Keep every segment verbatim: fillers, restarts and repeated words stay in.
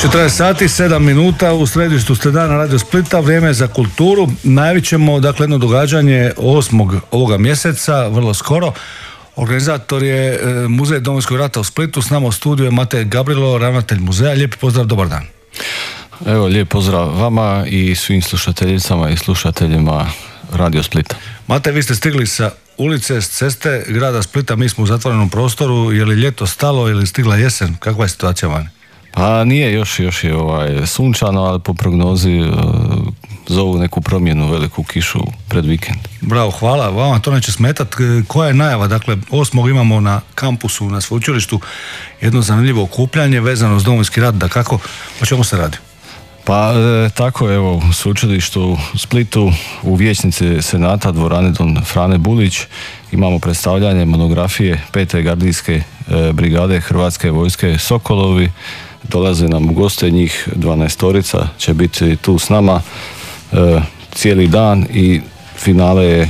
četrnaest sati, sedam minuta, u središtu ste dana Radio Splita, vrijeme je za kulturu. Najavit ćemo, dakle, jedno događanje osmog ovoga mjeseca, vrlo skoro. Organizator je Muzej Domovinskog rata u Splitu, s nama u studiju je Mate Gabrilo, ravnatelj muzeja. Lijepi pozdrav, dobar dan. Evo, lijep pozdrav vama i svim slušateljicama i slušateljima Radio Splita. Mate, vi ste stigli sa ulice, s ceste grada Splita, mi smo u zatvorenom prostoru. Je li ljeto stalo ili stigla jesen? Kakva je situacija vani? Pa nije, još, još je ovaj, sunčano, ali po prognozi uh, zovu neku promjenu, veliku kišu pred vikend. Bravo, hvala, vama to neće smetati. Koja je najava? Dakle, osmog imamo na kampusu, na sveučilištu, jedno zanimljivo okupljanje vezano uz Domovinski rat. Da kako, o čemu se radi? Pa e, tako, evo, u sveučilištu u Splitu, u vijećnici Senata, dvorane Don Frane Bulić, imamo predstavljanje monografije pete gardijske e, brigade Hrvatske vojske Sokolovi. Dolaze nam u goste, njih dvanaestorica će biti tu s nama e, cijeli dan i finale je e,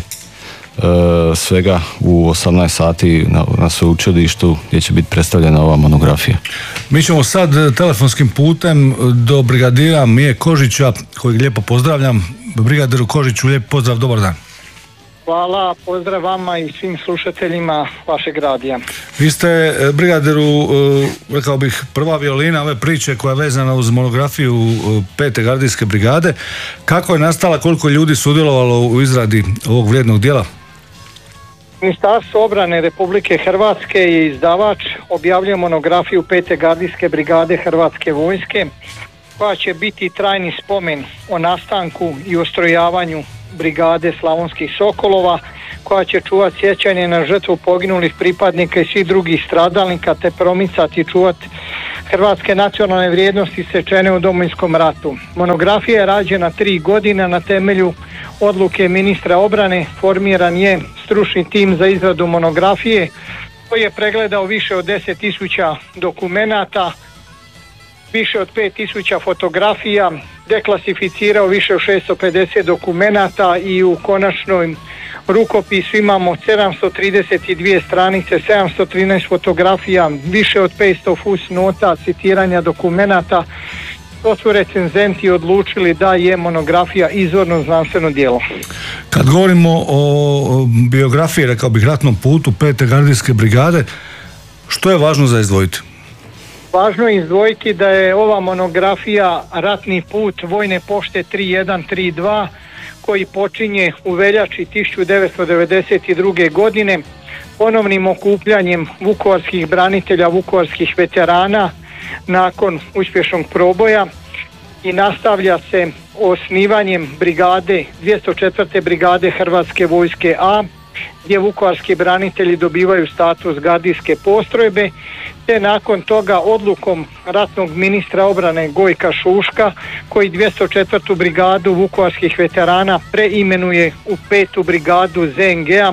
svega u osamnaest sati na, na sveučilištu gdje će biti predstavljena ova monografija. Mi ćemo sad telefonskim putem do brigadira Mije Kožića, kojeg lijepo pozdravljam. Brigadiru Kožiću, lijep pozdrav, dobar dan. Hvala, pozdrav vama i svim slušateljima vašeg radija. Vi ste, brigadiru, rekao bih, prva violina ove priče koja je vezana uz monografiju pete gardijske brigade. Kako je nastala, koliko ljudi sudjelovalo u izradi ovog vrijednog djela? Ministarstvo obrane Republike Hrvatske je izdavač, objavljuje monografiju pete gardijske brigade Hrvatske vojske, koja će biti trajni spomen o nastanku i ustrojavanju brigade Slavonskih Sokolova, koja će čuvati sjećanje na žrtvu poginulih pripadnika i svih drugih stradalnika, te promicati i čuvati hrvatske nacionalne vrijednosti stečene u Domovinskom ratu. Monografija je rađena tri godine na temelju odluke ministra obrane. Formiran je stručni tim za izradu monografije koji je pregledao više od deset tisuća dokumenata, više od pet tisuća fotografija, deklasificirao više od šesto pedeset dokumenata i u konačnom rukopisu imamo sedamsto trideset dvije stranice, sedamsto trinaest fotografija, više od petsto fusnota, citiranja dokumenata. To su recenzenti odlučili da je monografija izvorno znanstveno djelo. Kad govorimo o biografiji, rekao bih, ratnom putu pete gardijske brigade, što je važno za izdvojiti? Važno je izdvojiti da je ova monografija ratni put vojne pošte tri jedan tri dva koji počinje u veljači tisuću devetsto devedeset druge. godine ponovnim okupljanjem vukovarskih branitelja, vukovarskih veterana nakon uspješnog proboja i nastavlja se osnivanjem brigade, dvjesto četvrte brigade Hrvatske vojske A, gdje vukovarski branitelji dobivaju status gardijske postrojbe, te nakon toga odlukom ratnog ministra obrane Gojka Šuška, koji dvjesto četvrtu brigadu vukovarskih veterana preimenuje u petu brigadu Z N G-a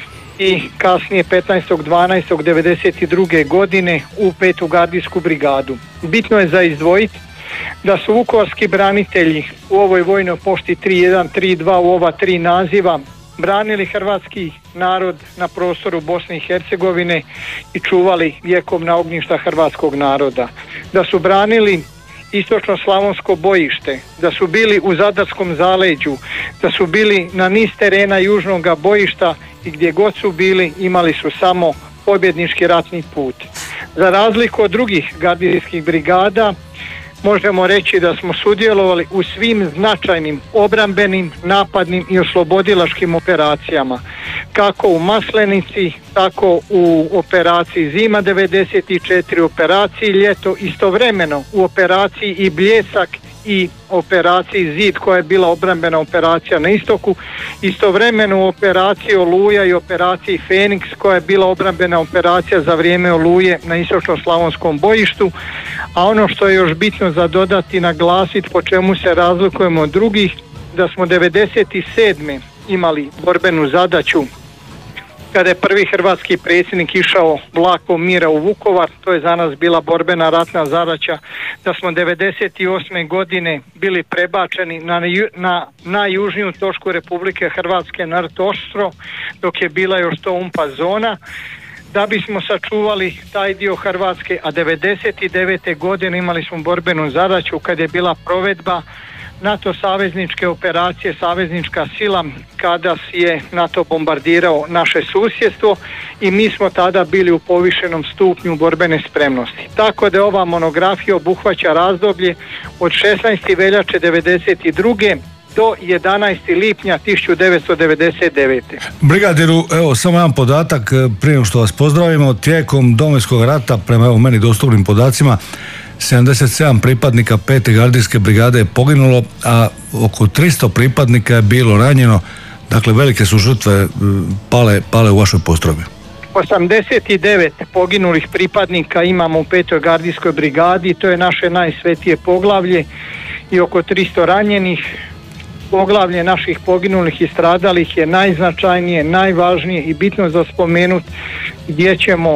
i kasnije petnaestog dvanaestog devedeset druge. godine u petu gardijsku brigadu. Bitno je za izdvojiti da su vukovarski branitelji u ovoj vojnoj pošti tri jedan tri dva u ova tri naziva branili hrvatski narod na prostoru Bosne i Hercegovine i čuvali vjekovna ognjišta hrvatskog naroda. Da su branili istočno slavonsko bojište, da su bili u Zadarskom zaleđu, da su bili na niz terena južnog bojišta i gdje god su bili imali su samo pobjednički ratni put. Za razliku od drugih gardijskih brigada, možemo reći da smo sudjelovali u svim značajnim obrambenim, napadnim i oslobodilačkim operacijama. Kako u Maslenici, tako u operaciji Zima devedeset četiri, operaciji Ljeto, istovremeno u operaciji i Bljesak i operaciji Zid koja je bila obrambena operacija na istoku, istovremeno u operaciji Oluja i operaciji Feniks koja je bila obrambena operacija za vrijeme Oluje na istočno-slavonskom bojištu. A ono što je još bitno za dodati, naglasiti po čemu se razlikujemo od drugih, da smo devedeset sedme imali borbenu zadaću kada je prvi hrvatski predsjednik išao vlakom mira u Vukovar. To je za nas bila borbena ratna zadaća. Da smo devedeset osme. godine bili prebačeni na, na najjužniju točku Republike Hrvatske, na Rt Oštro, dok je bila još to umpa zona. da bismo sačuvali taj dio Hrvatske, a devedeset devete. godine imali smo borbenu zadaću kad je bila provedba NATO savezničke operacije, saveznička sila, kada je NATO bombardirao naše susjedstvo i mi smo tada bili u povišenom stupnju borbene spremnosti. Tako da ova monografija obuhvaća razdoblje od šesnaeste veljače devedeset druge do jedanaestog lipnja tisuću devetsto devedeset devete. Brigadiru, evo samo jedan podatak prije nego što vas pozdravimo. Tijekom Domovinskog rata, prema evo meni dostupnim podacima, sedamdeset sedam pripadnika pete gardijske brigade je poginulo, a oko tristo pripadnika je bilo ranjeno. Dakle, velike su žrtve pale, pale u vašoj postrojbi. osamdeset devet poginulih pripadnika imamo u petoj gardijskoj brigadi, to je naše najsvetije poglavlje, i oko tristo ranjenih. Poglavlje naših poginulih i stradalih je najznačajnije, najvažnije i bitno za spomenuti, gdje ćemo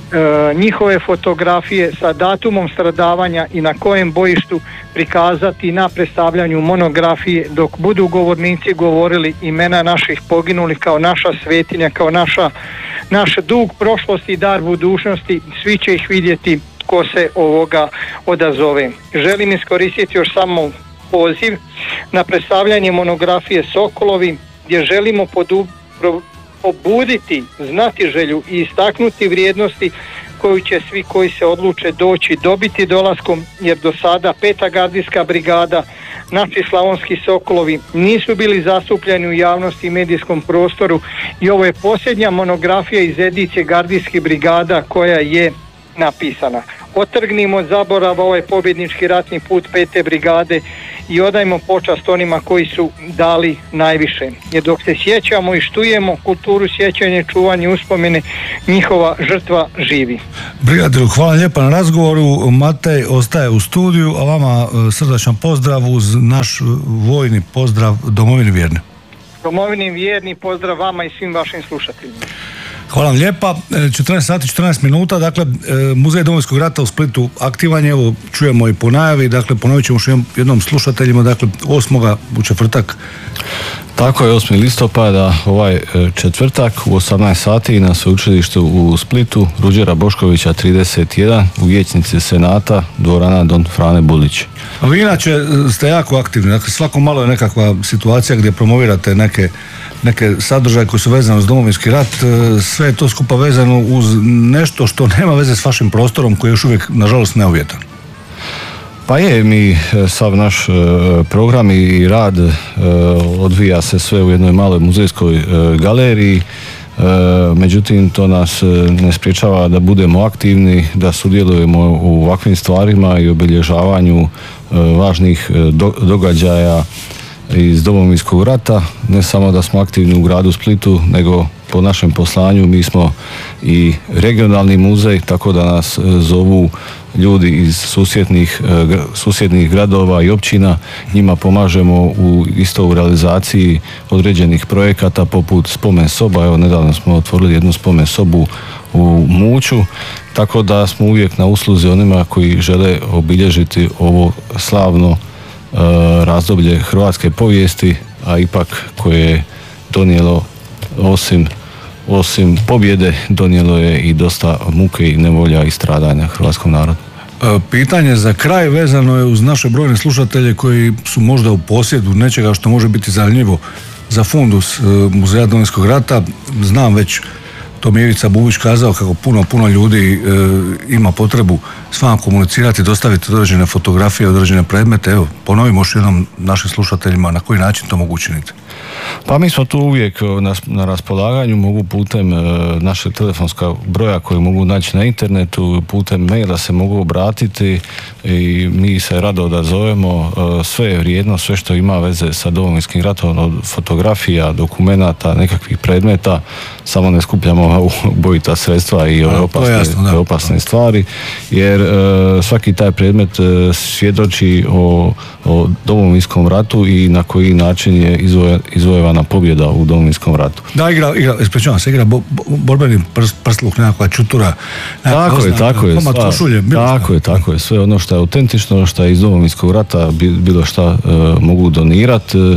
e, njihove fotografije sa datumom stradavanja i na kojem bojištu prikazati na predstavljanju monografije, dok budu govornici govorili imena naših poginulih kao naša svetinja, kao naša, naš dug prošlosti i dar budućnosti. Svi će ih vidjeti ko se ovoga odazove. Želim iskoristiti još samo poziv na predstavljanje monografije Sokolovi, gdje želimo podu, pro, pobuditi znatiželju i istaknuti vrijednosti koju će svi koji se odluče doći dobiti dolaskom, jer do sada peta gardijska brigada, naši slavonski Sokolovi nisu bili zastupljeni u javnosti i medijskom prostoru, i ovo je posljednja monografija iz edicije gardijskih brigada koja je napisana. Otrgnimo od zaborava ovaj pobjednički ratni put pete brigade i odajmo počast onima koji su dali najviše. Jer dok se sjećamo i štujemo kulturu sjećanja i čuvanja uspomene, njihova žrtva živi. Brigadiru, hvala lijepa na razgovoru. Matej ostaje u studiju, a vama srdačan pozdrav uz naš vojni pozdrav domovini vjerni. Domovini vjerni pozdrav vama i svim vašim slušateljima. Hvala vam lijepa. četrnaest sati četrnaest minuta, dakle Muzej Domovinskog rata u Splitu aktivan je, evo čujemo i po najavi, dakle ponovit ćemo još jednom slušateljima, dakle osmoga u četvrtak. Tako je, osmi listopada, ovaj četvrtak u osamnaest sati na sveučilištu u Splitu, Ruđera Boškovića trideset jedan, u vijećnici Senata, dvorana Don Frane Bulić. A vi inače ste jako aktivni, dakle svako malo je nekakva situacija gdje promovirate neke neke sadržaje koji su vezani uz Domovinski rat, sve je to skupa vezano uz nešto što nema veze s vašim prostorom koji je još uvijek, nažalost, neuvjetan. Pa je, mi sav naš program i rad odvija se sve u jednoj maloj muzejskoj galeriji, međutim to nas ne sprječava da budemo aktivni, da sudjelujemo u ovakvim stvarima i obilježavanju važnih događaja iz Domovinskog rata. Ne samo da smo aktivni u gradu Splitu, nego po našem poslanju mi smo i regionalni muzej, tako da nas zovu ljudi iz susjednih, susjednih gradova i općina. Njima pomažemo u isto u realizaciji određenih projekata poput spomen soba. Evo, nedavno smo otvorili jednu spomen sobu u Muću, tako da smo uvijek na usluzi onima koji žele obilježiti ovo slavno razdoblje hrvatske povijesti, a ipak koje je donijelo osim, osim pobjede, donijelo je i dosta muke i nevolja i stradanja hrvatskom narodu. Pitanje za kraj vezano je uz naše brojne slušatelje koji su možda u posjedu nečega što može biti zanimljivo za fundus Muzeja Domovinskog rata. Znam već, to mi je Ivica Bubić kazao, kako puno, puno ljudi e, ima potrebu s vama komunicirati, dostaviti određene fotografije, određene predmete. Evo, ponovimo još jednom našim slušateljima na koji način to mogu učiniti. Pa mi smo tu uvijek na, na raspolaganju, mogu putem e, našeg telefonskog broja koji mogu naći na internetu, putem maila se mogu obratiti i mi se rado odazovemo. E, sve je vrijedno, sve što ima veze sa Domovinskim ratom, od fotografija, dokumenata, nekakvih predmeta, samo ne skupljamo ubojita sredstva i ove opasne, jasno, opasne stvari, jer e, svaki taj predmet e, svjedoči o, o Domovinskom ratu i na koji način je izvoje, izvojevana pobjeda u Domovinskom ratu. Da, igra, igra, ispričavam se, igra bo, bo, borbeni prst, prstluk, nekakva čutura, nekakva tako ozna, je, tako je, komad košulje, tako je, tako je, sve ono što je autentično, što je iz Domovinskog rata, bilo šta e, mogu donirati.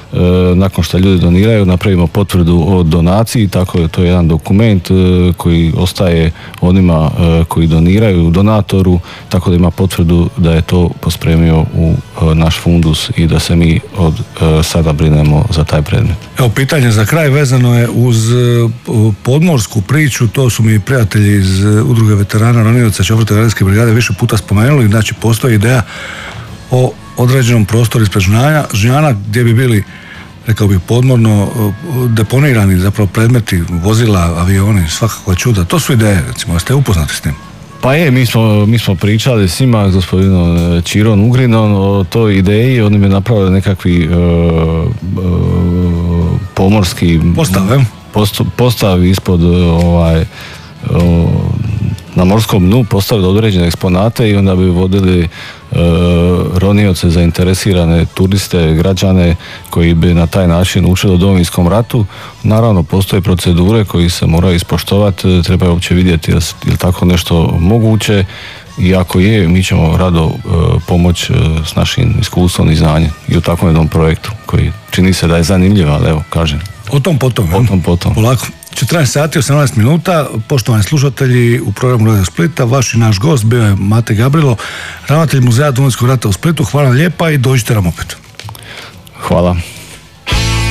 nakon što ljudi doniraju napravimo potvrdu o donaciji, tako je to jedan dokument koji ostaje onima koji doniraju donatoru, tako da ima potvrdu da je to pospremio u naš fundus i da se mi od sada brinemo za taj predmet. Evo, pitanje za kraj vezano je uz podmorsku priču, to su mi prijatelji iz Udruge veterana ronioca četvrte gardijske brigade više puta spomenuli, znači postoji ideja o određenom prostoru ispred Žnjana gdje bi bili, rekao bih, podmorno deponirani zapravo predmeti, vozila, avioni, svakako čuda. To su ideje, recimo, jeste upoznati s tim? Pa je, mi smo, mi smo pričali s njima, s gospodinom Čirom Ugrinom o toj ideji, oni mi napravili nekakvi uh, uh, pomorski postav, post, postav ispod ovaj, uh, na morskom dnu, postavili određene eksponate i onda bi vodili uh, ronioce, zainteresirane turiste, građane koji bi na taj način učili o Domovinskom ratu. Naravno, postoje procedure koji se moraju ispoštovati, treba uopće vidjeti je li tako nešto moguće i ako je, mi ćemo rado uh, pomoći uh, s našim iskustvom i znanjem i u takvom jednom projektu koji čini se da je zanimljiv, ali evo, kažem. O tom potom. O tom potom. Polako. četrnaest sati, osamnaest minuta, poštovani slušatelji, u programu Radio Splita, vaš i naš gost bio je Mate Gabrilo, ravnatelj Muzeja Domovinskog rata u Splitu. Hvala lijepa i dođite nam opet. Hvala.